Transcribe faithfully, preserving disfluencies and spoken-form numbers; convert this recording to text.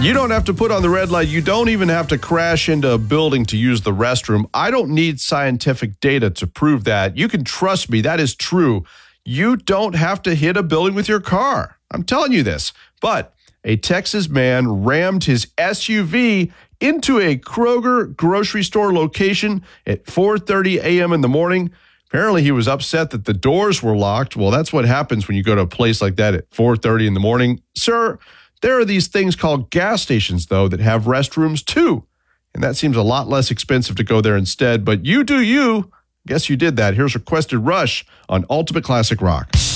You don't have to put on the red light. You don't even have to crash into a building to use the restroom. I don't need scientific data to prove that. You can trust me. That is true. You don't have to hit a building with your car. I'm telling you this. But a Texas man rammed his S U V into a Kroger grocery store location at four thirty a.m. in the morning. Apparently, he was upset that the doors were locked. Well, that's what happens when you go to a place like that at four thirty in the morning. Sir, there are these things called gas stations, though, that have restrooms, too. And that seems a lot less expensive to go there instead. But you do you. Guess you did that. Here's Requested Rush on Ultimate Classic Rock.